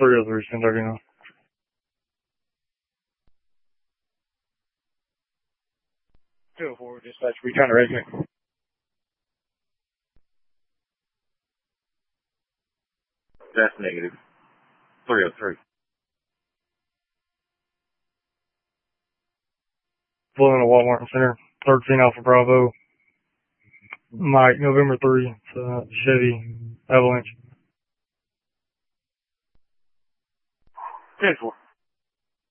303, 1039. Forward dispatch, we trying to raise me. That's negative. 303. Pulling into Walmart Center, 13 Alpha Bravo. Mike, November 3, Chevy Avalanche. 10-4.